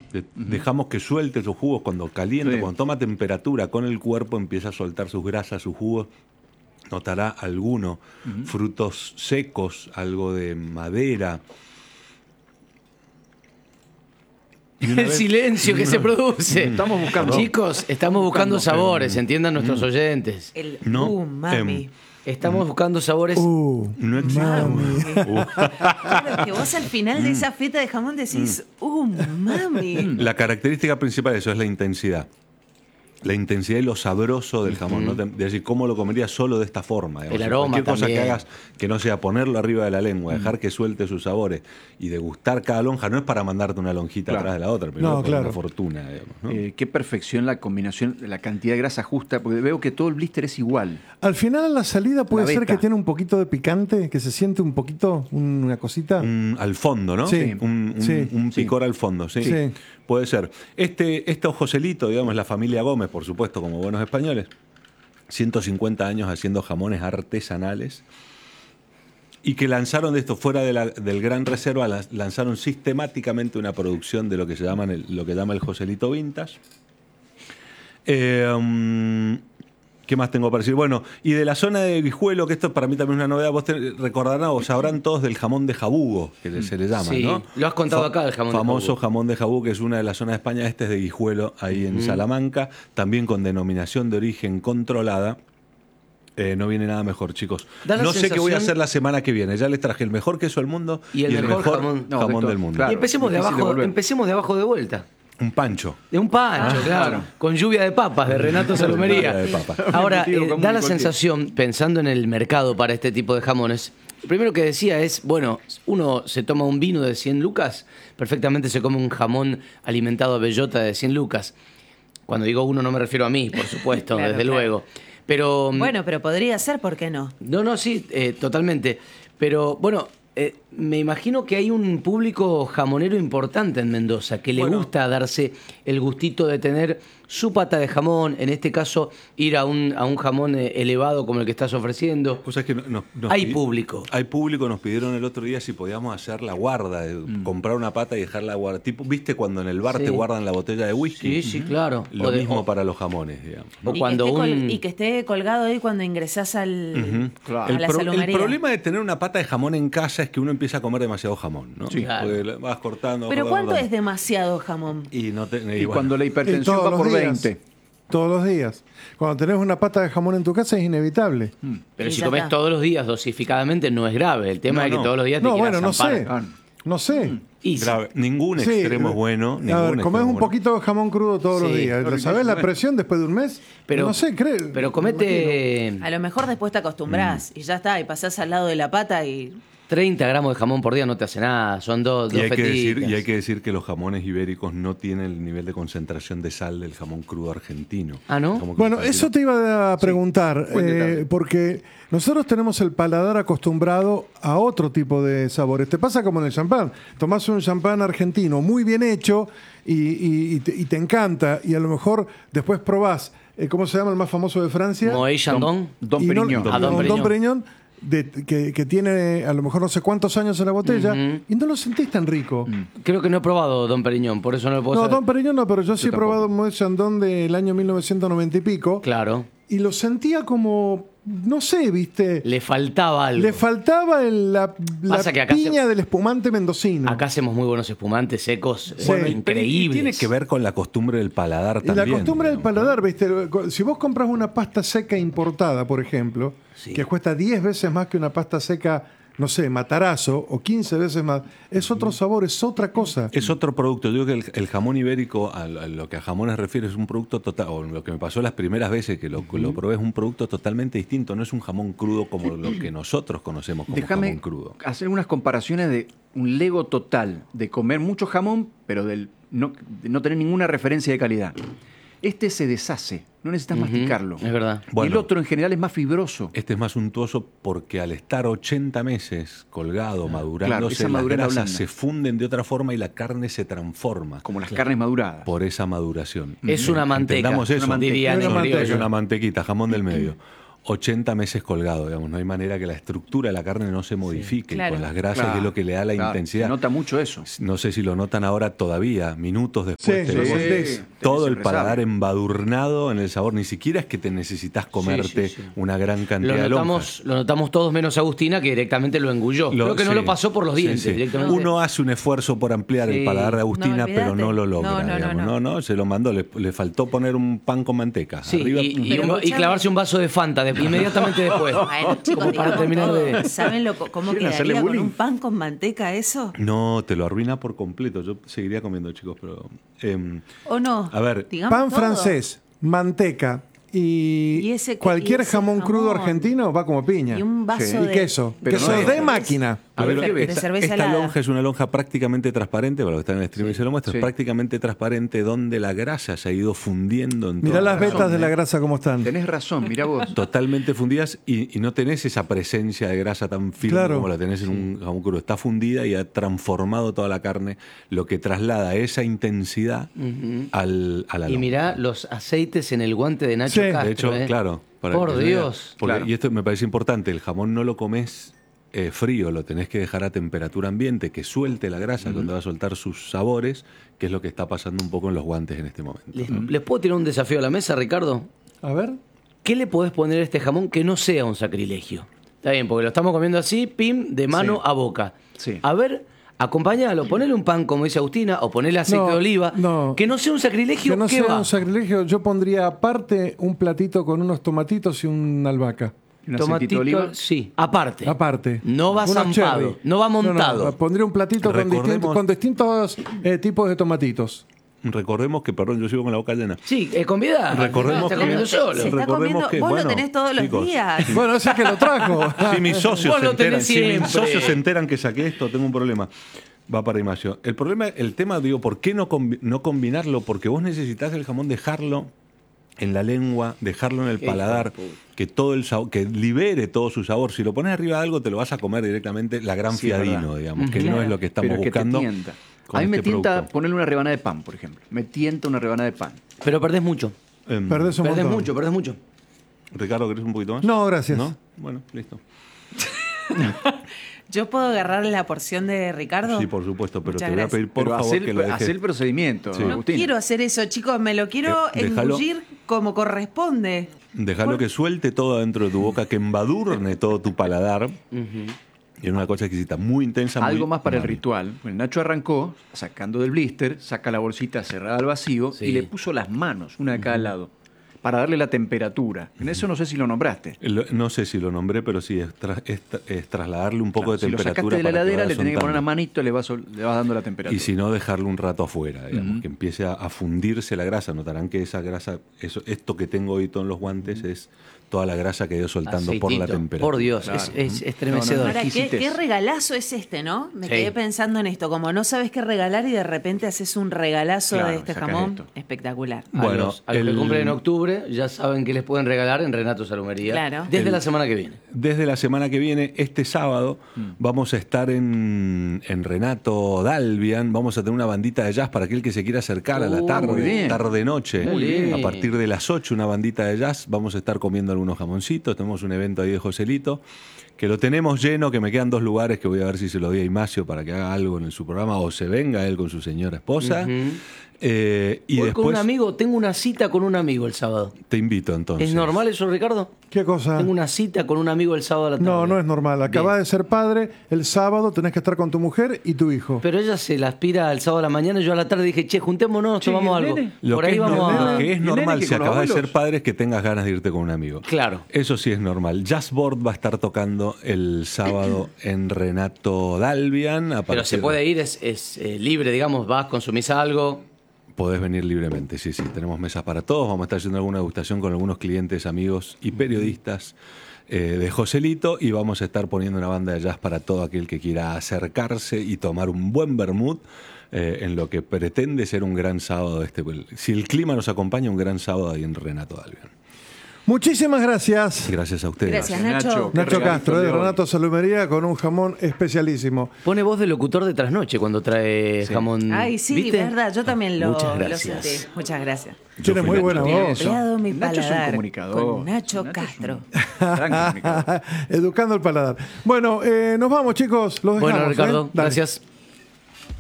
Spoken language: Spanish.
Dejamos que suelte sus jugos cuando caliente, Sí. cuando toma temperatura con el cuerpo, empieza a soltar sus grasas, sus jugos. Notará alguno, frutos secos, algo de madera. Y una El vez- silencio que se produce. Estamos buscando. Chicos, estamos buscando sabores, entiendan nuestros oyentes. El No, mami. Estamos buscando sabores. No existe. Mami. Claro, que vos al final de esa feta de jamón decís, mami. La característica principal de eso es la intensidad. La intensidad y lo sabroso del jamón, ¿no? De decir, ¿cómo lo comerías solo de esta forma? Digamos, El aroma cualquier cosa también. que hagas que no sea ponerlo arriba de la lengua, dejar que suelte sus sabores y degustar cada lonja, no es para mandarte una lonjita Claro. atrás de la otra, pero No, por claro. una fortuna, digamos, ¿no? Qué perfección la combinación, la cantidad de grasa justa, porque veo que todo el blister es igual. Al final, a la salida, puede La ser beta. que tiene un poquito de picante, que se siente un poquito, una cosita. Al fondo, ¿no? Sí. Un picor al fondo, sí. Sí. Puede ser. Este Joselito, digamos, la familia Gómez, por supuesto, como buenos españoles, 150 años haciendo jamones artesanales y que lanzaron de esto fuera del Gran Reserva, lanzaron sistemáticamente una producción de lo que se llama lo que llama el Joselito Vintage. ¿Qué más tengo para decir? Bueno, y de la zona de Guijuelo, que esto para mí también es una novedad, vos recordarán o sabrán todos del jamón de Jabugo, que se le llama, Sí, ¿no? lo has contado acá, el jamón de famoso Jabugo. jamón de Jabugo, que es una de las zonas de España, este es de Guijuelo, ahí en Salamanca, también con denominación de origen controlada. No viene nada mejor, chicos. Da la No sé qué voy a sensación- hacer la semana que viene. Ya les traje el mejor queso del mundo Y el mejor jamón. No, de todo, del mundo. claro. Y empecemos de difícil de abajo, volver. empecemos de abajo de vuelta. Un pancho. De un pancho, claro. Con lluvia de papas, de Renato Salomería. Lluvia de papas. Ahora, Un motivo común da la y cualquiera. sensación, pensando en el mercado para este tipo de jamones, lo primero que decía es, bueno, uno se toma un vino de 100 lucas, perfectamente se come un jamón alimentado a bellota de 100 lucas. Cuando digo uno no me refiero a mí, por supuesto, Claro, desde claro. luego. Pero Bueno, pero podría ser, ¿por qué no? no, sí, totalmente. Pero bueno, me imagino que hay un público jamonero importante en Mendoza que le gusta darse el gustito de tener su pata de jamón, en este caso ir a un jamón elevado como el que estás ofreciendo. Pues es que nos Hay público. Hay público, nos pidieron el otro día si podíamos hacer la guarda, de comprar una pata y dejarla guardar. Tipo, ¿viste cuando en el bar Sí. te guardan la botella de whisky? Sí, sí, claro. Lo O de- mismo o- para los jamones, digamos. O Y cuando que esté un... y que esté colgado ahí cuando ingresás a Claro. la El salumería. problema de tener una pata de jamón en casa es que uno empieza a comer demasiado jamón, ¿no? Sí. Claro. Porque vas cortando. Pero cortando, ¿cuánto cortando. es demasiado jamón? Y, no te, Y bueno. cuando la Y hipertensión todos va los por días. 20. Todos los días. Cuando tenés una pata de jamón en tu casa es inevitable. Pero Y si ya comes está. todos los días dosificadamente no es grave. El tema No, es que no. todos los días te No, quieras bueno, no zampar. sé. Ah, No sé. Y sí. Grave. Ningún Sí, extremo es bueno. A ningún ver, extremo comés es un bueno. poquito de jamón crudo todos los Sí. días. Pero ¿Sabés la riquísimo, presión después de un mes? Pero, no sé, creo. Pero comete A lo mejor después te acostumbrás y ya está, y pasás al lado de la pata y 30 gramos de jamón por día, no te hace nada. Son dos Y hay, que decir, fetitas. y hay que decir que los jamones ibéricos no tienen el nivel de concentración de sal del jamón crudo argentino. Ah, ¿no? Como que Bueno, parece- eso te iba a preguntar, buen detalle. porque nosotros tenemos el paladar acostumbrado a otro tipo de sabores. Te pasa como en el champán. Tomás un champán argentino muy bien hecho y te encanta, y a lo mejor después probás, ¿cómo se llama el más famoso de Francia? Moët Chandon. Don Y no- Periñón. Ah, Don Don Periñón. Periñón, que tiene a lo mejor no sé cuántos años en la botella, Ujú. y no lo sentís tan rico. Creo que no he probado Don Periñón, por eso no lo puedo No, saber. Don Periñón no, pero yo sí he tampoco. probado Moët Chandon del año 1990 y pico. Claro. Y lo sentía como, no sé, ¿viste? Le faltaba algo. Le faltaba la Pasa que acá piña se- del espumante mendocino. Acá hacemos muy buenos espumantes secos, Sí. Bueno, Y increíbles. tiene que ver con la costumbre del paladar Y también. la costumbre del digamos, paladar, ¿viste? Si vos compras una pasta seca importada, por ejemplo, Sí. que cuesta 10 veces más que una pasta seca, no sé, Matarazo, o 15 veces más, es otro sabor, es otra cosa. Es otro producto. Yo digo que el jamón ibérico, a lo que a jamones refiere, es un producto total, o lo que me pasó las primeras veces que lo probé, es un producto totalmente distinto. No es un jamón crudo como lo que nosotros conocemos como Déjame jamón crudo. hacer unas comparaciones de un lego total, de comer mucho jamón, pero de no tener ninguna referencia de calidad. Este se deshace, no necesitas masticarlo. Es verdad. Y el Bueno. otro en general es más fibroso. Este es más suntuoso porque al estar 80 meses colgado, claro, madurándose, esa las madurez la grasas blanda. se funden de otra forma y la carne se transforma Como las carnes maduradas. por esa maduración. Es una manteca, Entendamos eso. dirían Una en manteca. Es criollo. una mantequita, jamón del medio. 80 meses colgado, digamos. No hay manera que la estructura de la carne no se modifique claro. con las grasas, que es lo que le da la intensidad. Se nota mucho eso. No sé si lo notan ahora todavía, minutos después. Sí, tenemos sí. todo Tenés el paladar resabio. embadurnado en el sabor. Ni siquiera es que te necesitas comerte una gran cantidad de lonjas. Lo notamos todos menos Agustina, que directamente lo engulló. Creo que no sí. lo pasó por los Sí, dientes sí. directamente. Uno hace un esfuerzo por ampliar Sí. el paladar de Agustina, No, pero no lo logra. olvídate. No, digamos. No, se lo mandó. Le faltó poner un pan con manteca. Sí, Arriba, y Pero escuchame. clavarse un vaso de Fanta inmediatamente después. Bueno, chicos, Como para digamos terminar todo. de... ¿Saben cómo ¿Quieren hacerle quedaría con bullying? un pan con manteca eso? No, te lo arruina por completo. Yo seguiría comiendo, chicos, pero... ¿O no? A ver, Digamos Pan todo. francés, manteca y, Y ese- cualquier y ese jamón crudo jamón. argentino va como piña. Y un vaso Sí. de- Y queso. Pero queso no de es- máquina. A ver, Pero ¿qué ves? de cerveza esta helada. lonja es una lonja prácticamente transparente, para los que están en el streaming se lo muestro, Sí. es prácticamente transparente donde la grasa se ha ido fundiendo en Mirá toda las la vetas de la grasa como están. Tenés razón, mirá vos. totalmente fundidas y no tenés esa presencia de grasa tan firme Claro. como la tenés en un jamón crudo. Está fundida y ha transformado toda la carne, lo que traslada esa intensidad a la Y lonja. mirá los aceites en el guante de Nacho Sí. Castro. De hecho, claro. para Por que se vea. Dios. Porque- Claro. Y esto me parece importante, el jamón no lo comes frío, lo tenés que dejar a temperatura ambiente, que suelte la grasa, donde va a soltar sus sabores, que es lo que está pasando un poco en los guantes en este momento. ¿Les puedo tirar un desafío a la mesa, Ricardo? A ver. ¿Qué le podés poner a este jamón que no sea un sacrilegio? Está bien, porque lo estamos comiendo así, pim, de mano Sí. a boca. Sí. A ver, acompáñalo, ponele un pan, como dice Agustina, o ponele aceite No, de oliva. no. Que no sea un sacrilegio, Que no ¿qué sea va? un sacrilegio, yo pondría aparte un platito con unos tomatitos y una albahaca. Un aceitito Tomatito, de oliva. sí, aparte. Aparte. No va Unos zampado, cherry. no va montado. No, pondría un platito Recordemos- con distintos tipos de tomatitos. Recordemos que, perdón, yo sigo con la boca llena. Sí, convidá. Recordemos Está que- comiendo solo. Se está Recordemos comiendo, que, vos bueno, lo tenés todos los chicos, días. Bueno, ese es que lo trajo. Si mis socios Vos se lo enteran, tenés si mis siempre. socios se enteran que saqué esto, tengo un problema. Va para Ignacio. El tema, digo, ¿por qué no combinarlo? Porque vos necesitas el jamón dejarlo en la lengua, dejarlo en el paladar, que todo el sabor, que libere todo su sabor. Si lo pones arriba de algo, te lo vas a comer directamente la gran Sí, es fiadino, verdad. digamos, que no Claro. es lo que estamos Pero es que te buscando. tienta. con A mí me este tienta producto. ponerle una rebanada de pan, por ejemplo. Me tienta una rebanada de pan. Pero perdés mucho. Perdés un Perdés montón. mucho, perdés mucho. Ricardo, ¿querés un poquito más? No, gracias. ¿No? Bueno, listo. ¿Yo puedo agarrar la porción de Ricardo? Sí, por supuesto, pero Muchas te voy a gracias. pedir, por Pero favor, que lo hacer dejes. el procedimiento, Sí. No Agustina. quiero hacer eso, chicos. Me lo quiero Déjalo. engullir como corresponde. Déjalo que suelte todo dentro de tu boca, que embadurne todo tu paladar. Y es una cosa exquisita, muy intensa. Algo muy más para el amable. ritual. Bueno, Nacho arrancó sacando del blister, saca la bolsita cerrada al vacío Sí. y le puso las manos, una de cada lado, para darle la temperatura. En eso no sé si lo nombraste. No sé si lo nombré, pero sí, es trasladarle un poco de Si lo temperatura. sacaste de la para que heladera, vaya le tenés que poner una soltando. manito, le vas dando la temperatura. Y si no, dejarlo un rato afuera, digamos, que empiece a fundirse la grasa. Notarán que esa grasa, esto que tengo hoy en los guantes es toda la grasa que ha ido soltando por la Aceitito. temperatura. Por Dios, Claro. es estremecedor. No, Ahora, exquisitez. ¿qué regalazo es este, no? Me Sí. quedé pensando en esto. Como no sabes qué regalar y de repente haces un regalazo Claro, de este sacás jamón. esto. Espectacular. Bueno, a los que el- cumplen en octubre ya saben que les pueden regalar en Renato Salumería. Claro. Desde la semana que viene. Desde la semana que viene, este sábado, vamos a estar en Renato Dalbian. Vamos a tener una bandita de jazz para aquel que se quiera acercar a la muy tarde, bien. tarde-noche. Muy bien. A partir de las 8, una bandita de jazz. Vamos a estar comiendo algunos jamoncitos. Tenemos un evento ahí de Joselito, que lo tenemos lleno, que me quedan 2 lugares que voy a ver si se lo doy a Ignacio para que haga algo en su programa o se venga él con su señora esposa. Y Voy después con un amigo, tengo una cita con un amigo el sábado. te invito entonces. ¿Es normal eso, Ricardo? ¿Qué cosa? Tengo una cita con un amigo el sábado a la tarde. No, no es normal. Acabás de ser padre, el sábado tenés que estar con tu mujer y tu hijo. Pero ella se la aspira al sábado a la mañana y yo a la tarde dije, che, juntémonos, Che, tomamos ¿y el algo. nene? Lo Por que, ahí es vamos normal, a... lo que es ¿Y el nene normal que si con los acabas de ser abuelos? padre es que tengas ganas de irte con un amigo. Claro. Eso sí es normal. Jazzboard va a estar tocando el sábado en Renato Dalbian. Pero se puede ir, es libre, digamos, vas, consumís algo. Podés venir libremente, sí, sí. Tenemos mesas para todos. Vamos a estar haciendo alguna degustación con algunos clientes, amigos y periodistas de Joselito. Y vamos a estar poniendo una banda de jazz para todo aquel que quiera acercarse y tomar un buen vermut en lo que pretende ser un gran sábado. Si el clima nos acompaña, un gran sábado ahí en Renato Dalbian. Muchísimas gracias. Gracias a ustedes. Gracias, Nacho. Nacho. Qué Nacho regalito Castro, de de hoy. Renato Salumería, con un jamón especialísimo. Pone voz de locutor de trasnoche cuando trae jamón. Ay, sí, ¿viste? verdad, yo también Muchas lo gracias. sentí. Muchas gracias. Tiene muy buena Tiene voz. eso. Empleado mi Nacho es un paladar comunicador. con Nacho Es un Castro. gran comunicador. Educando el paladar. Bueno, nos vamos, chicos. Los dejamos. Bueno, Ricardo, Dale. gracias.